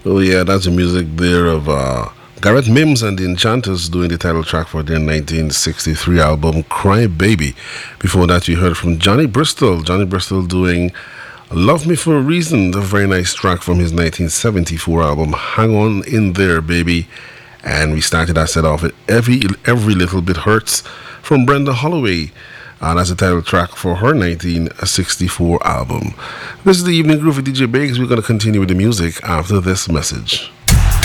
Oh yeah, that's the music there of Gareth Mims and the Enchanters doing the title track for their 1963 album Cry Baby. Before that, you heard from Johnny Bristol. Johnny Bristol doing Love Me for a Reason, the very nice track from his 1974 album Hang On In There Baby. And we started that set off with Every Little Bit Hurts from Brenda Holloway. That's the title track for her 1964 album. This is the Evening Groove with DJ Biggs. We're going to continue with the music after this message.